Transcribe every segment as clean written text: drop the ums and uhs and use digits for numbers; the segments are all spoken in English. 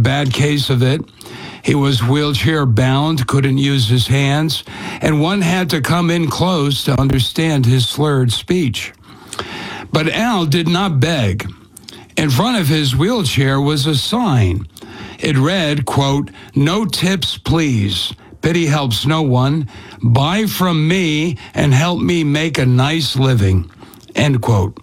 bad case of it. He was wheelchair bound, couldn't use his hands, and one had to come in close to understand his slurred speech. But Al did not beg. In front of his wheelchair was a sign. It read, quote, "No tips, please. Pity helps no one. Buy from me and help me make a nice living," end quote.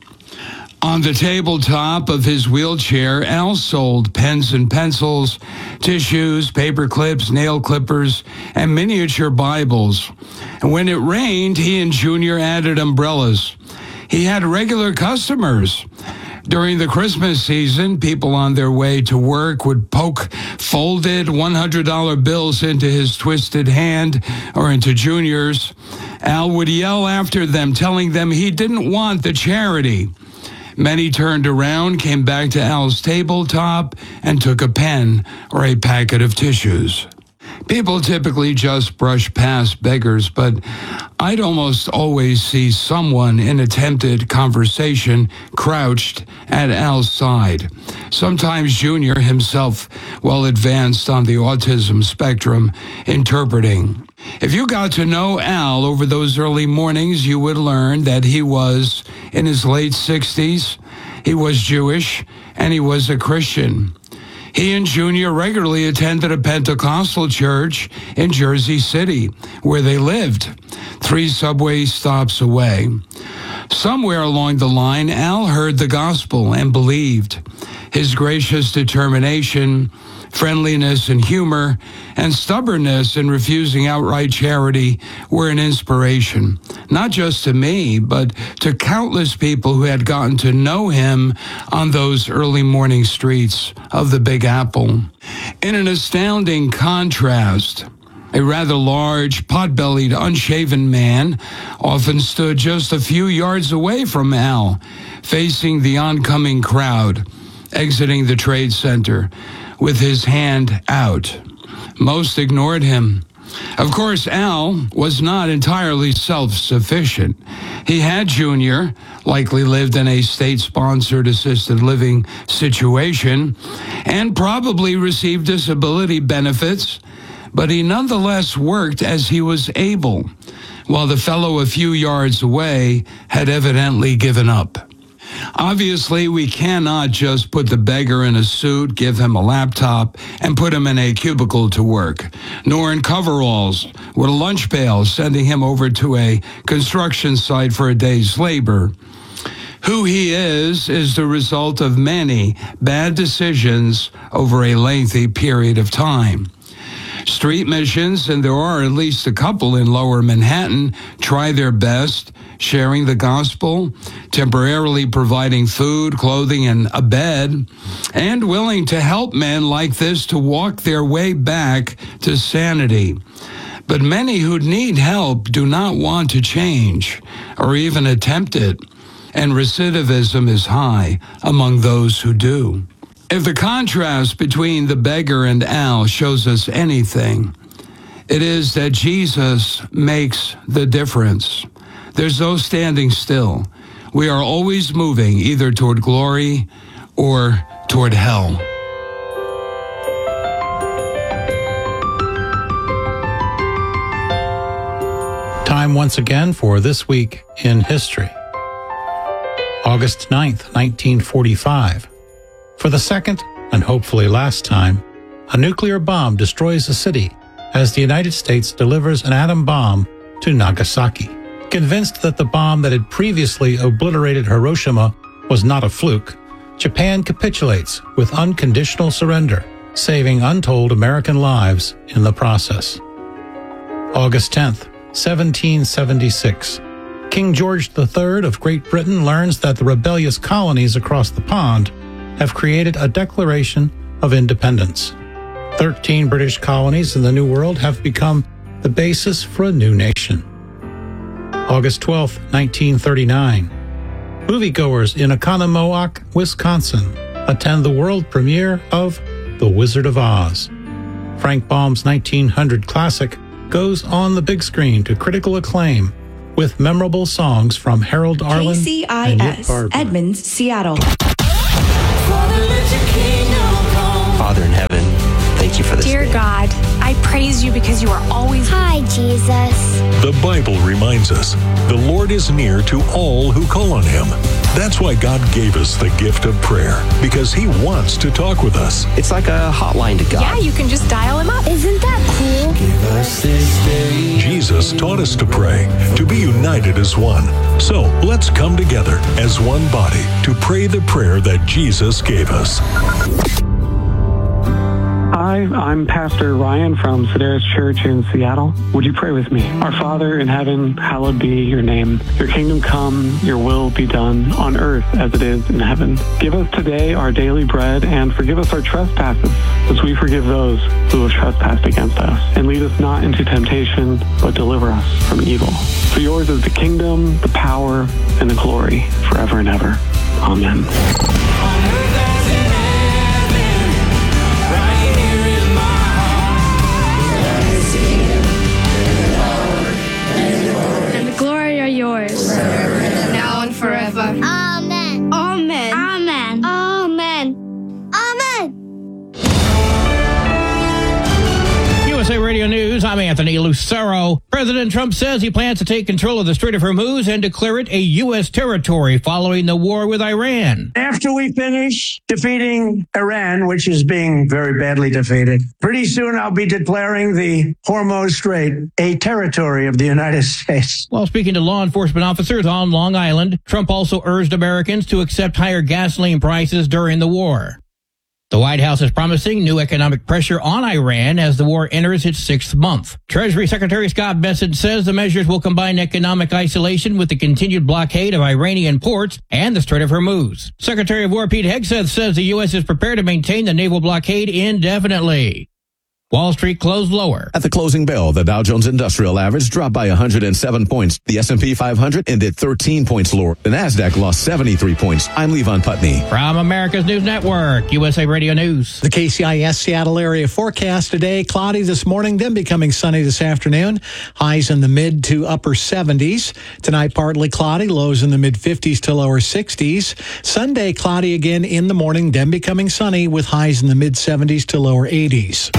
On the tabletop of his wheelchair, Al sold pens and pencils, tissues, paper clips, nail clippers, and miniature Bibles. And when it rained, he and Junior added umbrellas. He had regular customers. During the Christmas season, people on their way to work would poke folded $100 bills into his twisted hand or into Junior's. Al would yell after them, telling them he didn't want the charity. Many turned around, came back to Al's tabletop, and took a pen or a packet of tissues. People typically just brush past beggars, but I'd almost always see someone in attempted conversation crouched at Al's side. Sometimes Junior, himself well advanced on the autism spectrum, interpreting. If you got to know Al over those early mornings, you would learn that he was in his late 60s, he was Jewish, and he was a Christian. He and Junior regularly attended a Pentecostal church in Jersey City, where they lived, 3 subway stops away. Somewhere along the line, Al heard the gospel and believed. His gracious determination, friendliness and humor, and stubbornness in refusing outright charity were an inspiration, not just to me, but to countless people who had gotten to know him on those early morning streets of the Big Apple. In an astounding contrast, a rather large, pot-bellied, unshaven man often stood just a few yards away from Al, facing the oncoming crowd, exiting the trade center with his hand out. Most ignored him. Of course, Al was not entirely self-sufficient. He had Junior, likely lived in a state-sponsored assisted living situation, and probably received disability benefits, but he nonetheless worked as he was able, while the fellow a few yards away had evidently given up. Obviously, we cannot just put the beggar in a suit, give him a laptop, and put him in a cubicle to work, nor in coveralls with a lunch pail, sending him over to a construction site for a day's labor. Who he is the result of many bad decisions over a lengthy period of time. Street missions, and there are at least a couple in Lower Manhattan, try their best, sharing the gospel, temporarily providing food, clothing, and a bed, and willing to help men like this to walk their way back to sanity. But many who need help do not want to change or even attempt it, and recidivism is high among those who do. If the contrast between the beggar and Al shows us anything, it is that Jesus makes the difference. There's no standing still. We are always moving either toward glory or toward hell. Time once again for This Week in History. August 9th, 1945. For the second, and hopefully last time, a nuclear bomb destroys a city as the United States delivers an atom bomb to Nagasaki. Convinced that the bomb that had previously obliterated Hiroshima was not a fluke, Japan capitulates with unconditional surrender, saving untold American lives in the process. August 10th, 1776. King George III of Great Britain learns that the rebellious colonies across the pond have created a Declaration of Independence. 13 British colonies in the New World have become the basis for a new nation. August 12, 1939. Moviegoers in Oconomowoc, Wisconsin, attend the world premiere of The Wizard of Oz. Frank Baum's 1900 classic goes on the big screen to critical acclaim with memorable songs from Harold Arlen and Yip Barber. Edmonds, Seattle. Father in heaven, praise you because you are always... Hi, Jesus. The Bible reminds us the Lord is near to all who call on him. That's why God gave us the gift of prayer, because he wants to talk with us. It's like a hotline to God. Yeah, you can just dial him up. Isn't that cool? Give us this day. Jesus taught us to pray, to be united as one. So let's come together as one body to pray the prayer that Jesus gave us. Hi, I'm Pastor Ryan from Sedaris Church in Seattle. Would you pray with me? Our Father in heaven, hallowed be your name. Your kingdom come, your will be done on earth as it is in heaven. Give us today our daily bread and forgive us our trespasses as we forgive those who have trespassed against us. And lead us not into temptation, but deliver us from evil. For yours is the kingdom, the power, and the glory forever and ever. Amen. Yours. Now and forever. Amen. Amen. Amen. Amen. Amen. USA Radio News, I'm Anthony Lucero. President Trump says he plans to take control of the Strait of Hormuz and declare it a U.S. territory following the war with Iran. After we finish defeating Iran, which is being very badly defeated, pretty soon I'll be declaring the Hormuz Strait a territory of the United States. While speaking to law enforcement officers on Long Island, Trump also urged Americans to accept higher gasoline prices during the war. The White House is promising new economic pressure on Iran as the war enters its sixth month. Treasury Secretary Scott Bessent says the measures will combine economic isolation with the continued blockade of Iranian ports and the Strait of Hormuz. Secretary of War Pete Hegseth says the U.S. is prepared to maintain the naval blockade indefinitely. Wall Street closed lower. At the closing bell, the Dow Jones Industrial Average dropped by 107 points. The S&P 500 ended 13 points lower. The Nasdaq lost 73 points. I'm Levon Putney. From America's News Network, USA Radio News. The KCIS Seattle area forecast today, cloudy this morning, then becoming sunny this afternoon. Highs in the mid to upper 70s. Tonight, partly cloudy, lows in the mid 50s to lower 60s. Sunday, cloudy again in the morning, then becoming sunny with highs in the mid 70s to lower 80s.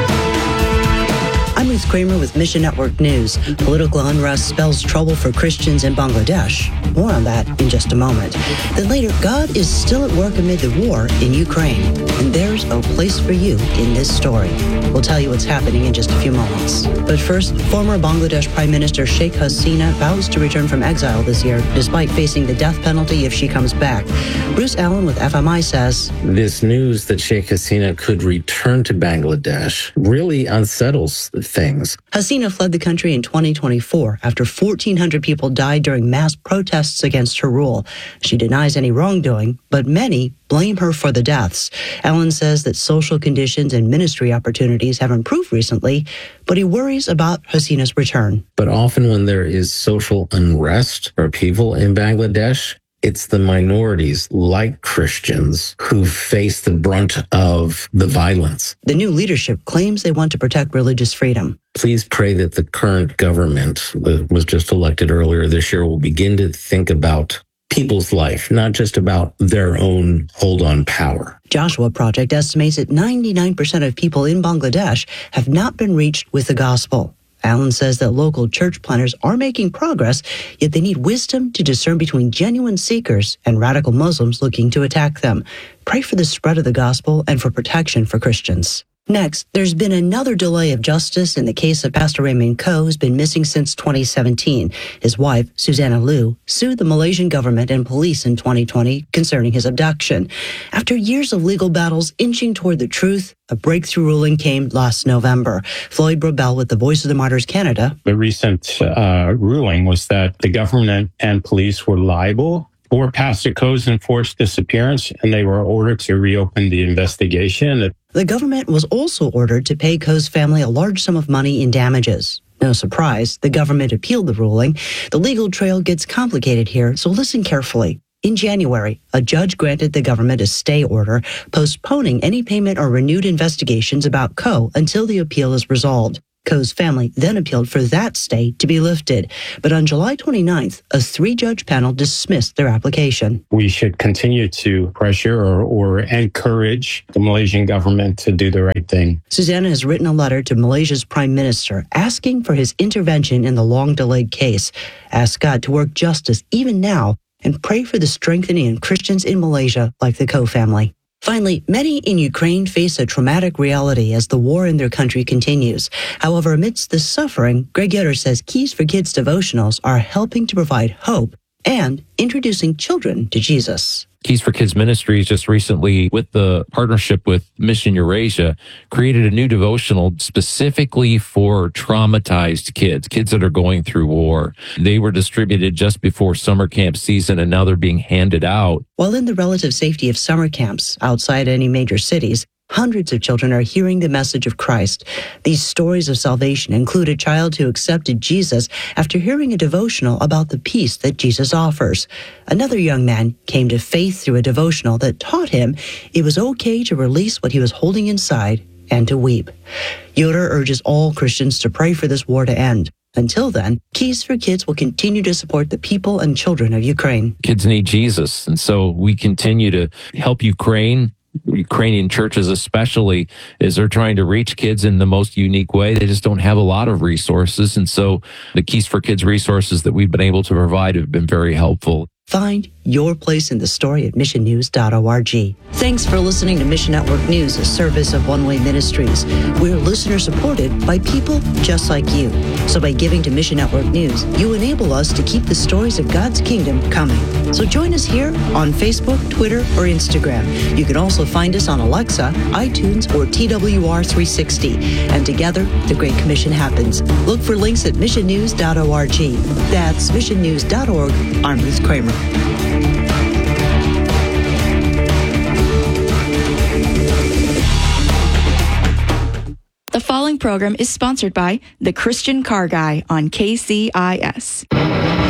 I'm Ruth Kramer with Mission Network News. Political unrest spells trouble for Christians in Bangladesh. More on that in just a moment. Then later, God is still at work amid the war in Ukraine. And there's a place for you in this story. We'll tell you what's happening in just a few moments. But first, former Bangladesh Prime Minister Sheikh Hasina vows to return from exile this year, despite facing the death penalty if she comes back. Bruce Allen with FMI says, this news that Sheikh Hasina could return to Bangladesh really unsettles things. Hasina fled the country in 2024 after 1,400 people died during mass protests against her rule. She denies any wrongdoing, but many blame her for the deaths. Allen says that social conditions and ministry opportunities have improved recently, but he worries about Hasina's return. But often when there is social unrest or upheaval in Bangladesh, it's the minorities, like Christians, who face the brunt of the violence. The new leadership claims they want to protect religious freedom. Please pray that the current government that was just elected earlier this year will begin to think about people's life, not just about their own hold on power. Joshua Project estimates that 99% of people in Bangladesh have not been reached with the gospel. Allen says that local church planners are making progress, yet they need wisdom to discern between genuine seekers and radical Muslims looking to attack them. Pray for the spread of the gospel and for protection for Christians. Next, there's been another delay of justice in the case of Pastor Raymond Koh, who's been missing since 2017. His wife, Susanna Liu, sued the Malaysian government and police in 2020 concerning his abduction. After years of legal battles inching toward the truth, a breakthrough ruling came last November. Floyd Brabell with the Voice of the Martyrs Canada. The recent ruling was that the government and police were liable for Pastor Koh's enforced disappearance, and they were ordered to reopen the investigation. The government was also ordered to pay Koh's family a large sum of money in damages. No surprise, the government appealed the ruling. The legal trail gets complicated here, so listen carefully. In January, a judge granted the government a stay order, postponing any payment or renewed investigations about Koh until the appeal is resolved. Coe's family then appealed for that stay to be lifted. But on July 29th, a 3-judge panel dismissed their application. We should continue to pressure or encourage the Malaysian government to do the right thing. Susanna has written a letter to Malaysia's Prime Minister asking for his intervention in the long-delayed case. Ask God to work justice even now and pray for the strengthening of Christians in Malaysia like the Coe family. Finally, many in Ukraine face a traumatic reality as the war in their country continues. However, amidst the suffering, Greg Yoder says Keys for Kids devotionals are helping to provide hope and introducing children to Jesus. Keys for Kids Ministries just recently, with the partnership with Mission Eurasia, created a new devotional specifically for traumatized kids that are going through war. They were distributed just before summer camp season, and now they're being handed out. While in the relative safety of summer camps outside any major cities, hundreds of children are hearing the message of Christ. These stories of salvation include a child who accepted Jesus after hearing a devotional about the peace that Jesus offers. Another young man came to faith through a devotional that taught him it was okay to release what he was holding inside and to weep. Yoder urges all Christians to pray for this war to end. Until then, Keys for Kids will continue to support the people and children of Ukraine. Kids need Jesus, and so we continue to help Ukrainian churches especially, as they're trying to reach kids in the most unique way. They just don't have a lot of resources. And so the Keys for Kids resources that we've been able to provide have been very helpful. Find your place in the story at missionnews.org. Thanks for listening to Mission Network News, a service of One Way Ministries. We're listener-supported by people just like you. So by giving to Mission Network News, you enable us to keep the stories of God's kingdom coming. So join us here on Facebook, Twitter, or Instagram. You can also find us on Alexa, iTunes, or TWR360. And together, the Great Commission happens. Look for links at missionnews.org. That's missionnews.org. I'm Ruth Kramer. The following program is sponsored by The Christian Car Guy on KCIS.